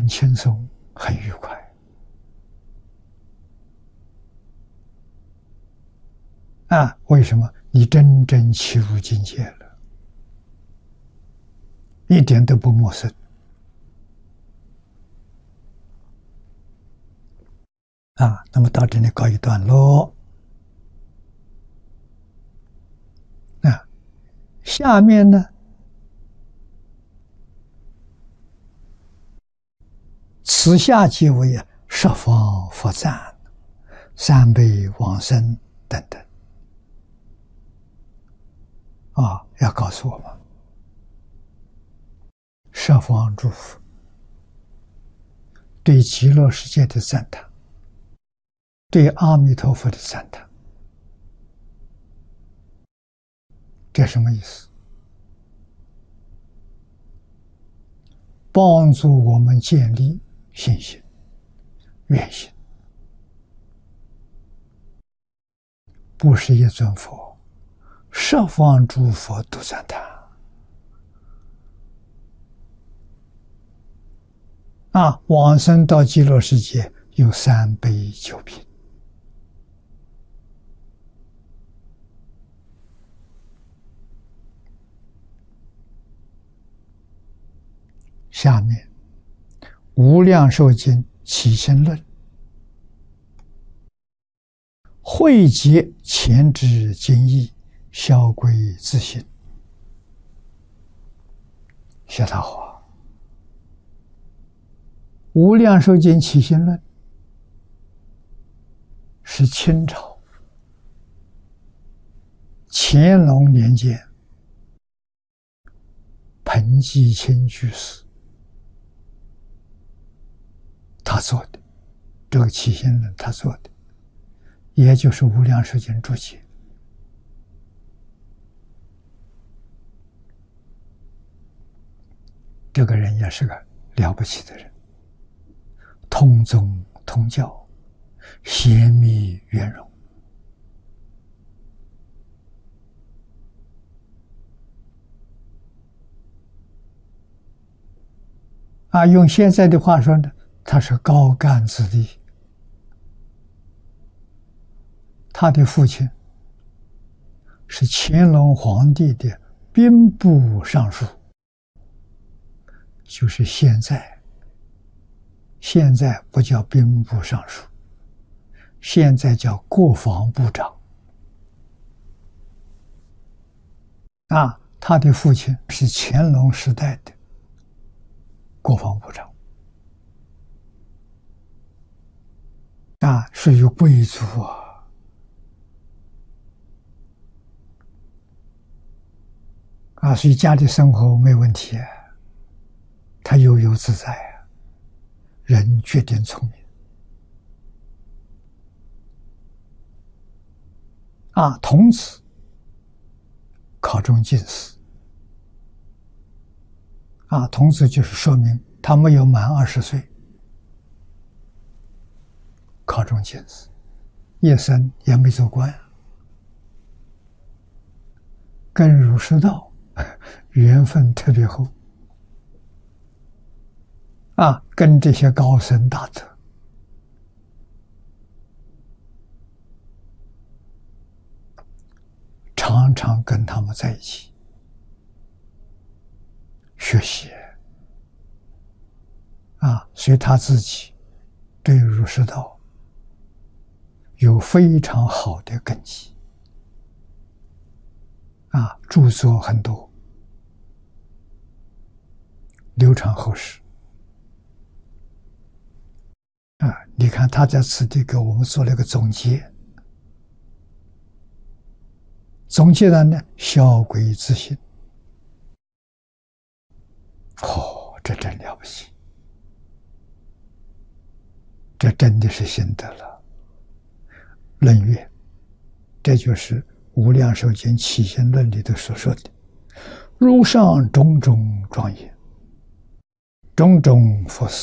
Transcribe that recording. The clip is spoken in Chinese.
很轻松，很愉快。为什么？你真正契入境界了，一点都不陌生。那么到这里告一段落。下面呢，此下即为十方佛赞、三辈往生等等。要告诉我们，十方诸佛对极乐世界的赞叹，对阿弥陀佛的赞叹，这什么意思？帮助我们建立信心、愿心。不是一尊佛，十方诸佛都赞叹。往生到极乐世界有三杯九品。下面无量寿经起心论汇集前之经义，销归自性。写得好。无量寿经起心论是清朝乾隆年间彭继清居士他做的，这个起心论他做的，也就是无量寿经注解。这个人也是个了不起的人，通宗通教，贤密圆融。用现在的话说呢，他是高干子弟。他的父亲是乾隆皇帝的兵部尚书，就是现在不叫兵部尚书，现在叫国防部长。他的父亲是乾隆时代的国防部长，属于贵族所以家里生活没问题，他悠悠自在人绝顶聪明童子考中进士童子就是说明他没有满20岁，考中进士，一生也没做官，跟儒释道缘分特别厚跟这些高僧大德常常跟他们在一起学习所以他自己对儒释道有非常好的根基著作很多，流传后世你看他在此地给我们做了一个总结，总结的呢，销归自性。这真了不起，这真的是心得了。论阅，这就是无量寿经起心论里头所说的，如上种种庄严，种种佛事。